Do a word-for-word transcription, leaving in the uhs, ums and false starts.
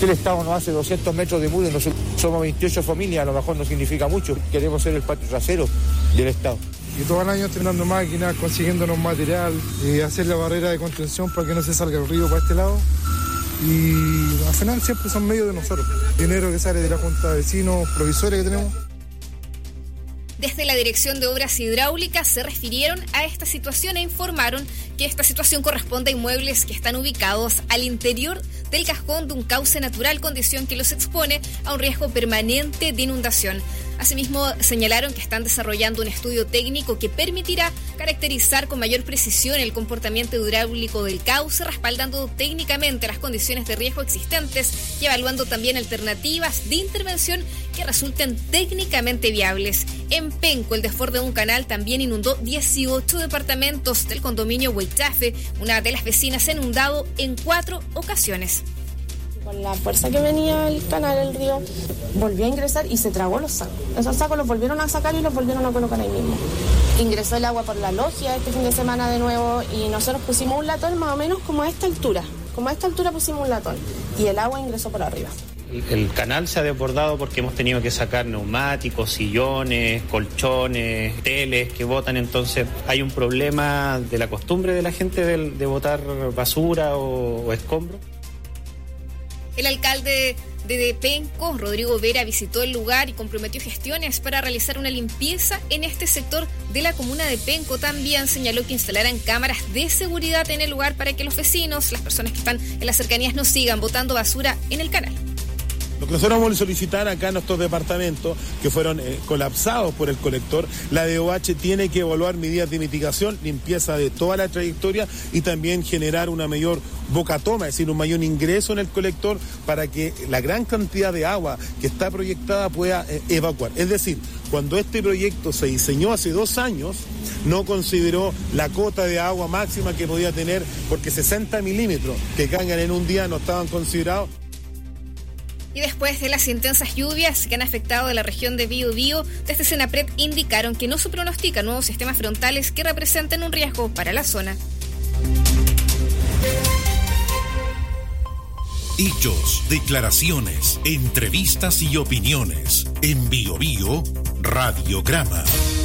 Si el Estado nos hace doscientos metros de muro y nosotros somos veintiocho familias, a lo mejor no significa mucho. Queremos ser el patio trasero del Estado. Y todo el año estrenando máquinas, consiguiéndonos material, y hacer la barrera de contención para que no se salga el río para este lado. Y al final siempre son medios de nosotros. Dinero que sale de la Junta de Vecinos, provisores que tenemos. Desde la Dirección de Obras Hidráulicas se refirieron a esta situación e informaron que esta situación corresponde a inmuebles que están ubicados al interior del cajón de un cauce natural, condición que los expone a un riesgo permanente de inundación. Asimismo, señalaron que están desarrollando un estudio técnico que permitirá caracterizar con mayor precisión el comportamiento hidráulico del cauce, respaldando técnicamente las condiciones de riesgo existentes y evaluando también alternativas de intervención que resulten técnicamente viables. En Penco, el desborde de un canal también inundó dieciocho departamentos del condominio Huaychafe. Una de las vecinas se ha inundado en cuatro ocasiones. Con la fuerza que venía el canal, el río, volvió a ingresar y se tragó los sacos. Esos sacos los volvieron a sacar y los volvieron a colocar ahí mismo. Ingresó el agua por la logia este fin de semana de nuevo y nosotros pusimos un latón más o menos como a esta altura. Como a esta altura pusimos un latón y el agua ingresó por arriba. El canal se ha desbordado porque hemos tenido que sacar neumáticos, sillones, colchones, teles que botan, entonces hay un problema de la costumbre de la gente de, de botar basura o, o escombros. El alcalde de Penco, Rodrigo Vera, visitó el lugar y comprometió gestiones para realizar una limpieza en este sector de la comuna de Penco. También señaló que instalarán cámaras de seguridad en el lugar para que los vecinos, las personas que están en las cercanías, no sigan botando basura en el canal. Lo que nosotros vamos a solicitar acá en estos departamentos que fueron eh, colapsados por el colector, la D O H tiene que evaluar medidas de mitigación, limpieza de toda la trayectoria y también generar una mayor bocatoma, es decir, un mayor ingreso en el colector para que la gran cantidad de agua que está proyectada pueda eh, evacuar. Es decir, cuando este proyecto se diseñó hace dos años, no consideró la cota de agua máxima que podía tener porque sesenta milímetros que caigan en un día no estaban considerados. Y después de las intensas lluvias que han afectado a la región de Biobío, desde Senapred indicaron que no se pronostican nuevos sistemas frontales que representen un riesgo para la zona. Hechos, declaraciones, entrevistas y opiniones. En Biobío, Radiograma.